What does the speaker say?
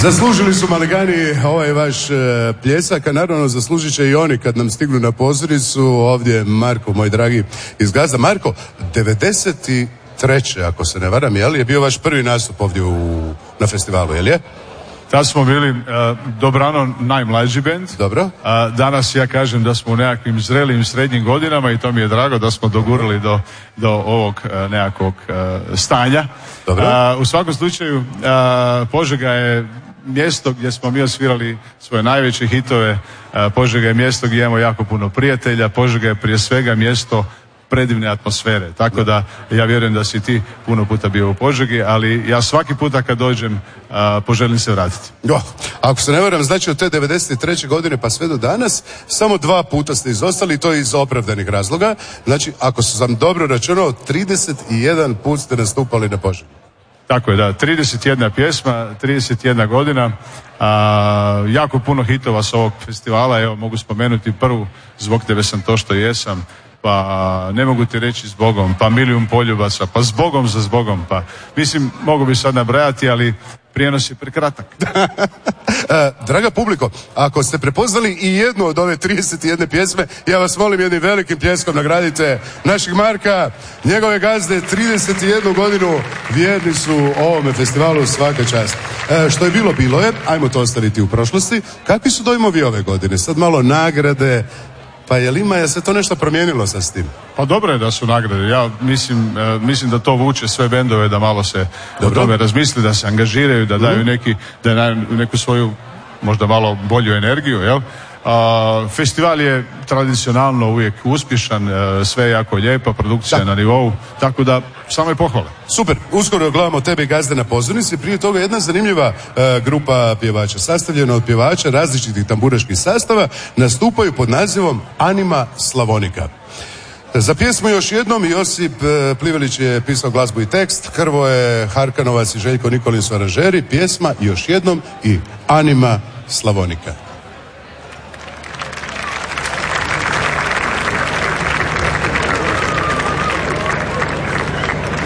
Zaslužili su Maligani ovaj vaš pljesak, a naravno zaslužit će i oni kad nam stignu na pozornicu. Ovdje je Marko, moj dragi iz Gazda. Marko, 93. ako se ne varam, je bio vaš prvi nastup ovdje na festivalu, je? Tad smo bili dobrano najmlađi bend. Dobro. Danas ja kažem da smo u nekakvim zrelim srednjim godinama i to mi je drago da smo dogurali do ovog nekakvog stanja. Dobro. U svakom slučaju Požega je mjesto gdje smo mi osvirali svoje najveće hitove. Požega je mjesto gdje imamo jako puno prijatelja. Požega je prije svega mjesto predivne atmosfere, tako da ja vjerujem da si ti puno puta bio u Požegi, ali ja svaki puta kad dođem poželim se vratiti. Ako se ne varam, znači od te 93. godine pa sve do danas, samo 2 puta ste izostali, to je iz opravdanih razloga. Znači, ako sam dobro računao, 31 put ste nastupali na Požegi. Tako je, da, 31 pjesma, 31 godina, jako puno hitova s ovog festivala, evo mogu spomenuti prvu, Zbog tebe sam to što jesam, pa Ne mogu ti reći zbogom, pa Milijun poljubaca, pa Zbogom za zbogom, pa mislim, mogu bi sad nabrajati, ali prijenos je prekratak. Draga publiko, ako ste prepoznali i jednu od ove 31 pjesme, ja vas molim jednim velikim pljeskom nagradite našeg Marka, njegove Gazde, 31 godinu vjerni su ovome festivalu, svaka čast. Što je bilo je, ajmo to ostaviti u prošlosti. Kakvi su dojmovi ove godine? Sad malo nagrade, pa je se to nešto promijenilo sa s tim? Pa dobro je da su nagrade. Ja mislim da to vuče sve bendove da malo se o tome razmisli, da se angažiraju, da daju neku svoju možda malo bolju energiju, jel? Festival je tradicionalno uvijek uspješan, sve je jako lijepa, produkcija je na nivou, tako da samo je pohvale. Super, uskoro gledamo tebe i Gazde na pozornici. Prije toga jedna zanimljiva grupa pjevača, sastavljena od pjevača različitih tamburaških sastava, nastupaju pod nazivom Anima Slavonika. Za pjesmu još jednom Josip Plivelić je pisao glazbu i tekst, Hrvoje Harkanovac i Željko Nikolin su aranžeri, pjesma još jednom i Anima Slavonika.